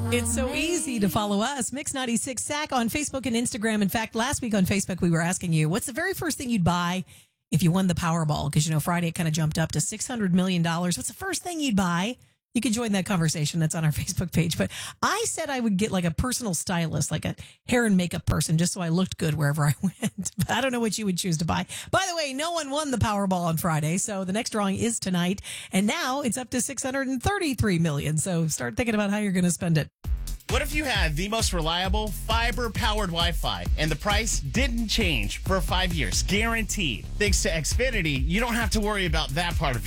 It's so easy to follow us, Mix 96 SAC on Facebook and Instagram. In fact, last week on Facebook, we were asking you, what's the very first thing you'd buy if you won the Powerball? Because, you know, Friday it kind of jumped up to $600 million. What's the first thing you'd buy? You can join that conversation. That's on our Facebook page. But I said I would get like a personal stylist, like a hair and makeup person, just so I looked good wherever I went. But I don't know what you would choose to buy. By the way, no one won the Powerball on Friday. So the next drawing is tonight. And now it's up to $633 million. So start thinking about how you're going to spend it. What if you had the most reliable fiber-powered Wi-Fi and the price didn't change for 5 years, guaranteed? Thanks to Xfinity, you don't have to worry about that part of your